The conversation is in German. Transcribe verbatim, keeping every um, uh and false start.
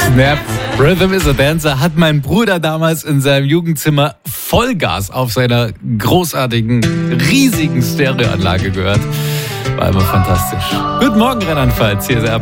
Snap, Rhythm is a Dancer hat mein Bruder damals in seinem Jugendzimmer Vollgas auf seiner großartigen, riesigen Stereoanlage gehört. War immer fantastisch. Guten Morgen, Rheinland-Pfalz. Hier ist er.